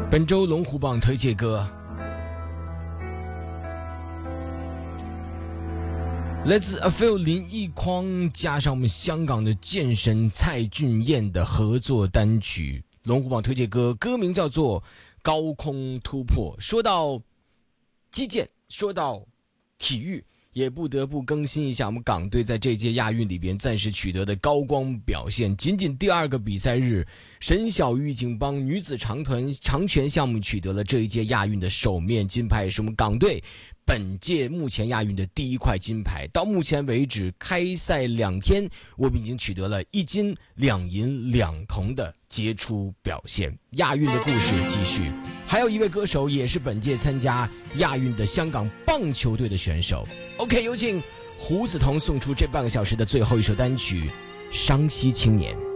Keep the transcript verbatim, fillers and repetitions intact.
本周龙虎榜推荐歌来自 A Feel 林奕匡加上我们香港的健神蔡俊彦的合作单曲，龙虎榜推荐歌，歌名叫做高空突破。说到击剑，说到体育，也不得不更新一下我们港队在这届亚运里边暂时取得的高光表现。仅仅第二个比赛日，沈小玉警帮女子长团长拳项目取得了这一届亚运的首面金牌，也是我们港队本届目前亚运的第一块金牌。到目前为止开赛两天，我们已经取得了一金两银两铜的杰出表现。亚运的故事继续，还有一位歌手也是本届参加亚运的香港棒球队的选手。 OK， 有请胡子彤送出这半个小时的最后一首单曲《伤息青年》。